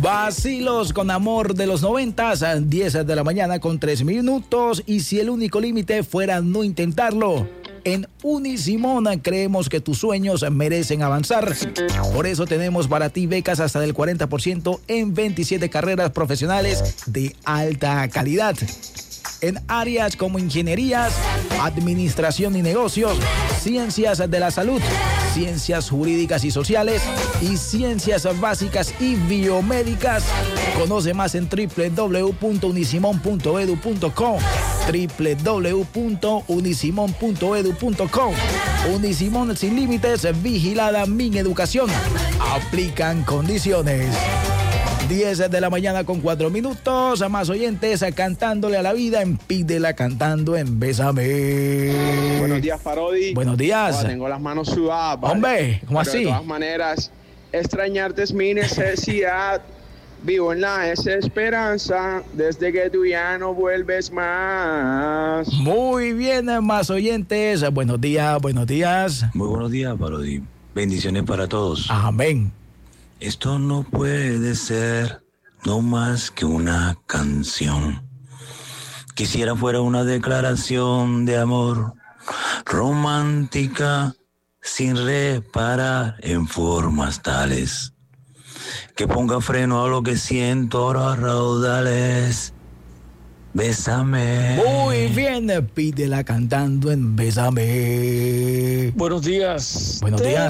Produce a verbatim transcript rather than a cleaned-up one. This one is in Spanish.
Vacilos con amor de los noventas, diez de la mañana con tres minutos. Y si el único límite fuera no intentarlo, en Unisimón creemos que tus sueños merecen avanzar. Por eso tenemos para ti becas hasta del cuarenta por ciento en veintisiete carreras profesionales de alta calidad. En áreas como ingenierías, administración y negocios, ciencias de la salud, ciencias jurídicas y sociales y ciencias básicas y biomédicas. Conoce más en doble u doble u doble u punto unisimón punto edu punto co, doble u doble u doble u punto unisimón punto edu punto co. Unisimón sin límites, vigilada Mi Educación. Aplican condiciones. diez de la mañana con cuatro minutos. A más oyentes cantándole a la vida en Pídela Cantando en Bésame. Buenos días, Parodi. Buenos días. Oh, tengo las manos sudadas, ¿vale? Hombre, ¿cómo Pero así? De todas maneras, extrañarte es mi necesidad. Vivo en la desesperanza desde que tú ya no vuelves más. Muy bien, más oyentes. Buenos días, buenos días. Muy buenos días, Parodi. Bendiciones para todos. Amén. Esto no puede ser no más que una canción. Quisiera fuera una declaración de amor romántica sin reparar en formas tales que ponga freno a lo que siento ahora raudales. Bésame. Muy bien, Pídela Cantando en Bésame. Buenos días. Buenos días.